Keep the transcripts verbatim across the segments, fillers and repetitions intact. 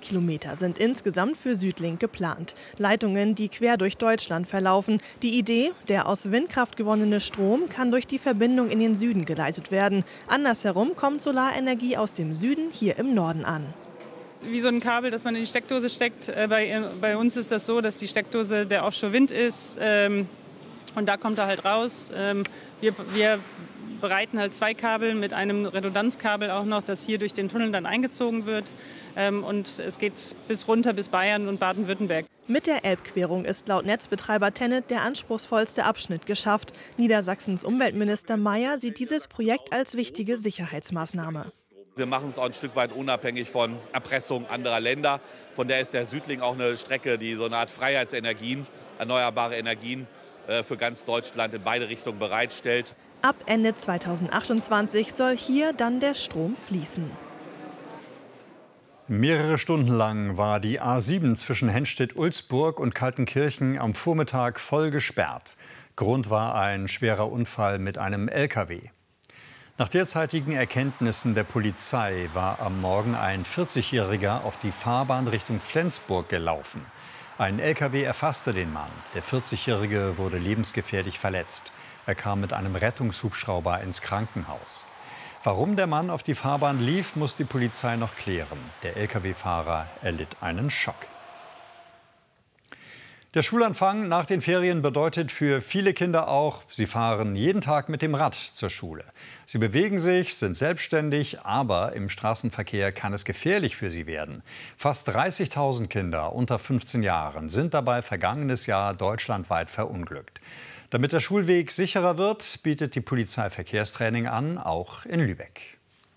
Kilometer sind insgesamt für Südlink geplant. Leitungen, die quer durch Deutschland verlaufen. Die Idee, der aus Windkraft gewonnene Strom kann durch die Verbindung in den Süden geleitet werden. Andersherum kommt Solarenergie aus dem Süden hier im Norden an. Wie so ein Kabel, das man in die Steckdose steckt. Bei, bei uns ist das so, dass die Steckdose der Offshore-Wind ist. Ähm, und da kommt er halt raus. Ähm, wir, wir bereiten halt zwei Kabel mit einem Redundanzkabel auch noch, das hier durch den Tunnel dann eingezogen wird. Ähm, und es geht bis runter bis Bayern und Baden-Württemberg. Mit der Elbquerung ist laut Netzbetreiber TenneT der anspruchsvollste Abschnitt geschafft. Niedersachsens Umweltminister Mayer sieht dieses Projekt als wichtige Sicherheitsmaßnahme. Wir machen es auch ein Stück weit unabhängig von Erpressung anderer Länder. Von der ist der Südlink auch eine Strecke, die so eine Art Freiheitsenergien, erneuerbare Energien äh, für ganz Deutschland in beide Richtungen bereitstellt. Ab Ende zweitausendachtundzwanzig soll hier dann der Strom fließen. Mehrere Stunden lang war die A sieben zwischen Henstedt-Ulzburg und Kaltenkirchen am Vormittag voll gesperrt. Grund war ein schwerer Unfall mit einem L K W. Nach derzeitigen Erkenntnissen der Polizei war am Morgen ein vierzigjähriger auf die Fahrbahn Richtung Flensburg gelaufen. Ein L K W erfasste den Mann. Der vierzigjährige wurde lebensgefährlich verletzt. Er kam mit einem Rettungshubschrauber ins Krankenhaus. Warum der Mann auf die Fahrbahn lief, muss die Polizei noch klären. Der L K W-Fahrer erlitt einen Schock. Der Schulanfang nach den Ferien bedeutet für viele Kinder auch, sie fahren jeden Tag mit dem Rad zur Schule. Sie bewegen sich, sind selbstständig, aber im Straßenverkehr kann es gefährlich für sie werden. Fast dreißigtausend Kinder unter fünfzehn Jahren sind dabei vergangenes Jahr deutschlandweit verunglückt. Damit der Schulweg sicherer wird, bietet die Polizei Verkehrstraining an, auch in Lübeck.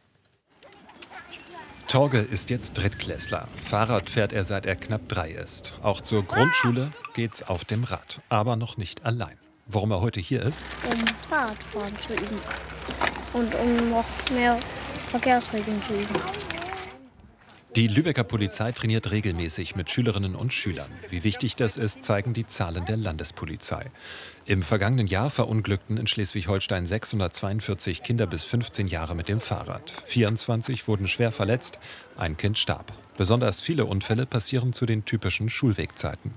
Torge ist jetzt Drittklässler. Fahrrad fährt er, seit er knapp drei ist. Auch zur Grundschule geht's auf dem Rad, aber noch nicht allein. Warum er heute hier ist? Um Fahrradfahren zu üben und um noch mehr Verkehrsregeln zu üben. Die Lübecker Polizei trainiert regelmäßig mit Schülerinnen und Schülern. Wie wichtig das ist, zeigen die Zahlen der Landespolizei. Im vergangenen Jahr verunglückten in Schleswig-Holstein sechshundertzweiundvierzig Kinder bis fünfzehn Jahre mit dem Fahrrad. vierundzwanzig wurden schwer verletzt, ein Kind starb. Besonders viele Unfälle passieren zu den typischen Schulwegzeiten.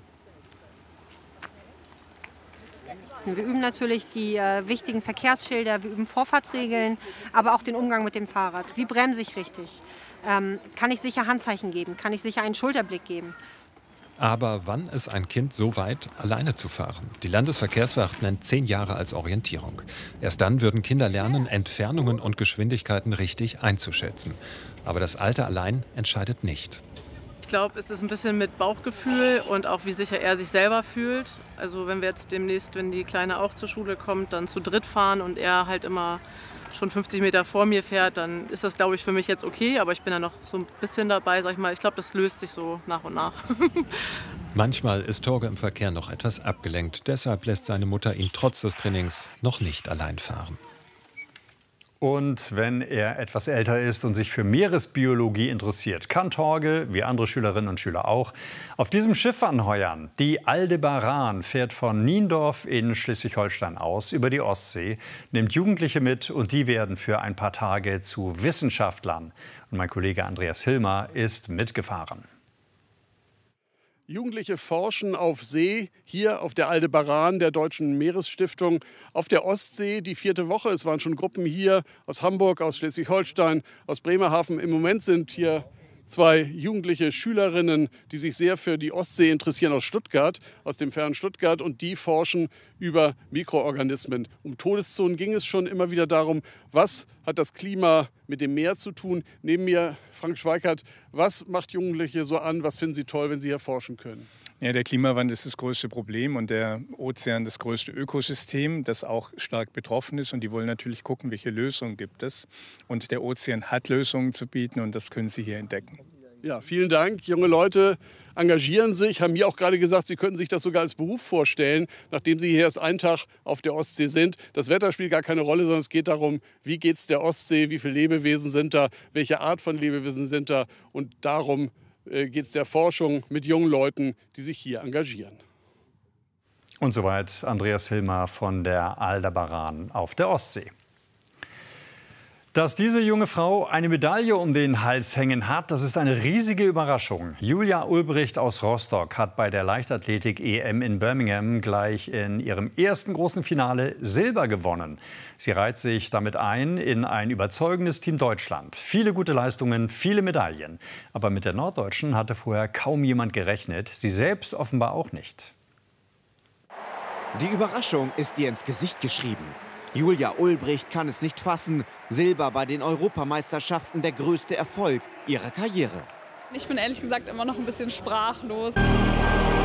Wir üben natürlich die äh, wichtigen Verkehrsschilder, wir üben Vorfahrtsregeln, aber auch den Umgang mit dem Fahrrad. Wie bremse ich richtig? Ähm, kann ich sicher Handzeichen geben? Kann ich sicher einen Schulterblick geben? Aber wann ist ein Kind so weit, alleine zu fahren? Die Landesverkehrswacht nennt zehn Jahre als Orientierung. Erst dann würden Kinder lernen, Entfernungen und Geschwindigkeiten richtig einzuschätzen. Aber das Alter allein entscheidet nicht. Ich glaube, es ist ein bisschen mit Bauchgefühl und auch wie sicher er sich selber fühlt. Also wenn wir jetzt demnächst, wenn die Kleine auch zur Schule kommt, dann zu dritt fahren und er halt immer schon fünfzig Meter vor mir fährt, dann ist das, glaube ich, für mich jetzt okay. Aber ich bin da noch so ein bisschen dabei, sag ich mal. Ich glaube, das löst sich so nach und nach. Manchmal ist Torge im Verkehr noch etwas abgelenkt. Deshalb lässt seine Mutter ihn trotz des Trainings noch nicht allein fahren. Und wenn er etwas älter ist und sich für Meeresbiologie interessiert, kann Torge, wie andere Schülerinnen und Schüler auch, auf diesem Schiff anheuern. Die Aldebaran fährt von Niendorf in Schleswig-Holstein aus über die Ostsee, nimmt Jugendliche mit und die werden für ein paar Tage zu Wissenschaftlern. Und mein Kollege Andreas Hilmer ist mitgefahren. Jugendliche forschen auf See, hier auf der Aldebaran der Deutschen Meeresstiftung, auf der Ostsee die vierte Woche. Es waren schon Gruppen hier aus Hamburg, aus Schleswig-Holstein, aus Bremerhaven. Im Moment sind hier zwei jugendliche Schülerinnen, die sich sehr für die Ostsee interessieren, aus Stuttgart, aus dem fernen Stuttgart. Und die forschen über Mikroorganismen. Um Todeszonen ging es schon immer wieder darum, was hat das Klima mit dem Meer zu tun. Neben mir Frank Schweikart, was macht Jugendliche so an, was finden sie toll, wenn sie hier forschen können? Ja, der Klimawandel ist das größte Problem und der Ozean das größte Ökosystem, das auch stark betroffen ist. Und die wollen natürlich gucken, welche Lösungen gibt es. Und der Ozean hat Lösungen zu bieten und das können sie hier entdecken. Ja, vielen Dank. Junge Leute engagieren sich, haben mir auch gerade gesagt, sie könnten sich das sogar als Beruf vorstellen, nachdem sie hier erst einen Tag auf der Ostsee sind. Das Wetter spielt gar keine Rolle, sondern es geht darum, wie geht es der Ostsee, wie viele Lebewesen sind da, welche Art von Lebewesen sind da. Und darum geht es der Forschung mit jungen Leuten, die sich hier engagieren. Und soweit Andreas Hilmer von der Aldebaran auf der Ostsee. Dass diese junge Frau eine Medaille um den Hals hängen hat, das ist eine riesige Überraschung. Julia Ulbricht aus Rostock hat bei der Leichtathletik-E M in Birmingham gleich in ihrem ersten großen Finale Silber gewonnen. Sie reiht sich damit ein in ein überzeugendes Team Deutschland. Viele gute Leistungen, viele Medaillen. Aber mit der Norddeutschen hatte vorher kaum jemand gerechnet. Sie selbst offenbar auch nicht. Die Überraschung ist ihr ins Gesicht geschrieben. Julia Ulbricht kann es nicht fassen. Silber bei den Europameisterschaften, der größte Erfolg ihrer Karriere. Ich bin ehrlich gesagt immer noch ein bisschen sprachlos.